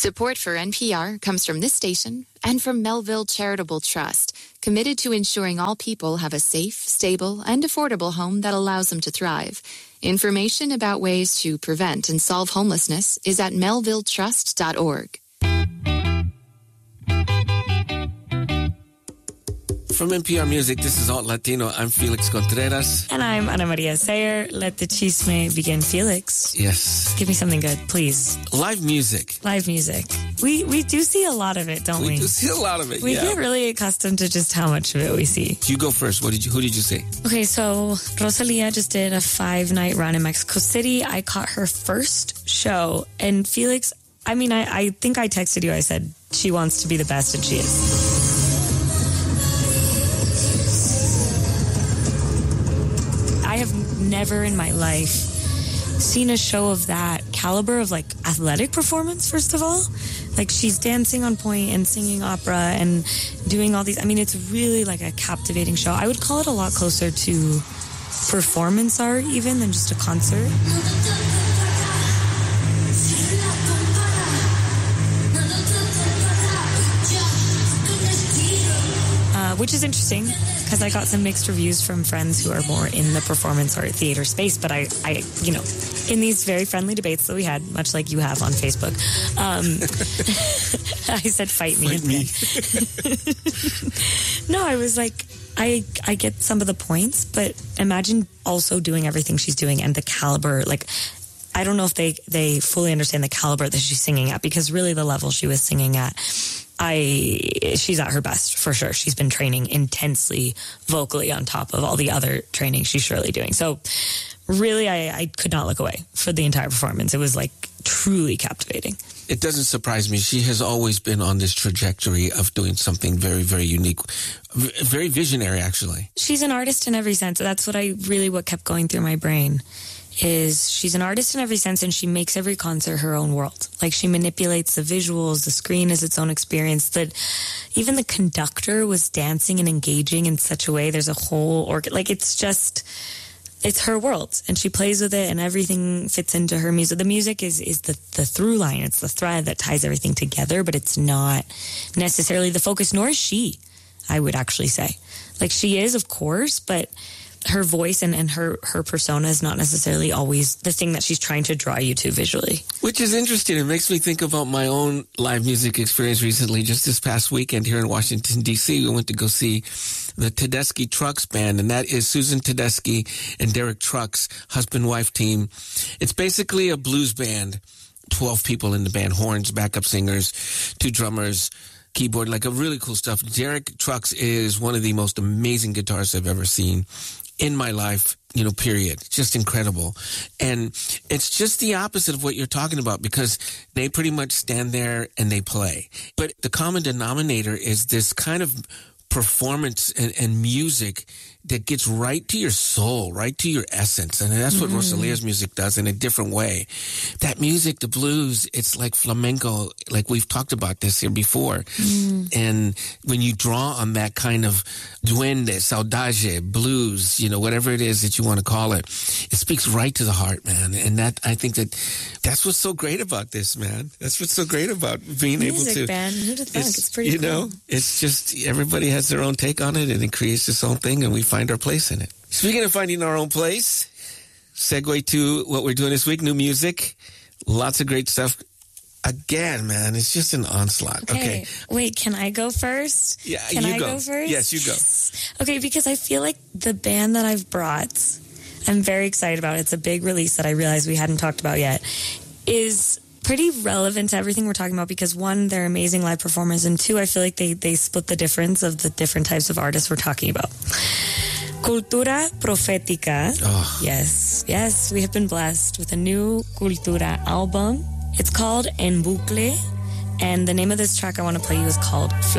Support for NPR comes from this station and from Melville Charitable Trust, committed to ensuring all people have a safe, stable, and affordable home that allows them to thrive. Information about ways to prevent and solve homelessness is at melvilletrust.org. From NPR Music, this is Alt Latino. I'm Felix Contreras. And I'm Ana Maria Sayer. Let the chisme begin, Felix. Yes. Give me something good, please. Live music. Live music. We do see a lot of it, don't we? We do see a lot of it, We get really accustomed to just how much of it we see. You go first. Who did you see? Okay, so Rosalia just did a 5-night run in Mexico City. I caught her first show. And Felix, I mean, I think I texted you. I said she wants to be the best, and she is. I have never in my life seen a show of that caliber of like athletic performance, first of all. Like she's dancing on point and singing opera and doing all these. I mean, it's really like a captivating show. I would call it a lot closer to performance art even than just a concert. Which is interesting because I got some mixed reviews from friends who are more in the performance art theater space. But I you know, in these very friendly debates that we had, much like you have on Facebook, I said, fight me. No, I was like, I get some of the points, but imagine also doing everything she's doing and the caliber, like, I don't know if they fully understand the caliber that she's singing at, because really the level she was singing at, she's at her best for sure. She's been training intensely vocally on top of all the other training she's surely doing. So really, I could not look away for the entire performance. It was like truly captivating. It doesn't surprise me. She has always been on this trajectory of doing something very, very unique, very visionary, actually. She's an artist in every sense. That's what kept going through my brain. Is she's an artist in every sense, and she makes every concert her own world. Like, she manipulates the visuals, the screen is its own experience. That even the conductor was dancing and engaging in such a way. There's a whole it's her world, and she plays with it, and everything fits into her music. The music is the through line. It's the thread that ties everything together, but it's not necessarily the focus, nor is she, I would actually say. Like, she is, of course, but her voice and her persona is not necessarily always the thing that she's trying to draw you to visually. Which is interesting. It makes me think about my own live music experience recently. Just this past weekend here in Washington, D.C., we went to go see the Tedeschi Trucks Band, and that is Susan Tedeschi and Derek Trucks, husband-wife team. It's basically a blues band, 12 people in the band, horns, backup singers, 2 drummers, keyboard, like a really cool stuff. Derek Trucks is one of the most amazing guitarists I've ever seen in my life, period. Just incredible. And it's just the opposite of what you're talking about, because they pretty much stand there and they play. But the common denominator is this kind of performance and music that gets right to your soul, right to your essence. And that's what Rosalia's music does in a different way. That music, the blues, it's like flamenco, like we've talked about this here before. And when you draw on that kind of duende, saudade, blues, whatever it is that you want to call it, it speaks right to the heart, man. And I think that's what's so great about this, man. That's what's so great about being music, able to. Man. Who'd have thunk? It's pretty cool. It's just everybody has their own take on it, and it creates its own thing, and we find our place in it. Speaking of finding our own place, segue to what we're doing this week, new music, lots of great stuff. Again, man, it's just an onslaught. Okay. Wait, can I go first? Yeah, can you I go first? Yes, you go. Okay, because I feel like the band that I've brought, I'm very excited about. It's a big release that I realized we hadn't talked about yet, is pretty relevant to everything we're talking about, because 1, they're amazing live performers, and 2, I feel like they split the difference of the different types of artists we're talking about. Cultura Profética. Oh. Yes, we have been blessed with a new Cultura album. It's called En Bucle, and the name of this track I want to play you is called